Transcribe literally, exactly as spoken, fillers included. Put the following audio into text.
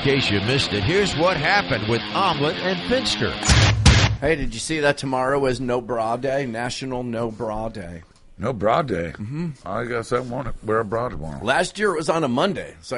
case you missed it, here's what happened with Omelet and Finster. Hey, did you see that tomorrow is No Bra Day, National No Bra Day? No bra day. Mm-hmm. I guess I want to wear a bra tomorrow. Last year it was on a Monday, so